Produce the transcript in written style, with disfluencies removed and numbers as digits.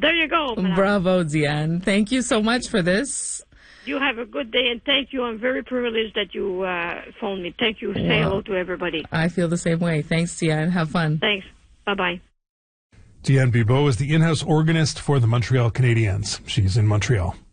There you go. Madame. Bravo, Diane. Thank you so much for this. You have a good day, and thank you. I'm very privileged that you phoned me. Thank you. Say hello to everybody. I feel the same way. Thanks, Diane. Have fun. Thanks. Bye-bye. Diane Bibeau is the in-house organist for the Montreal Canadiens. She's in Montreal.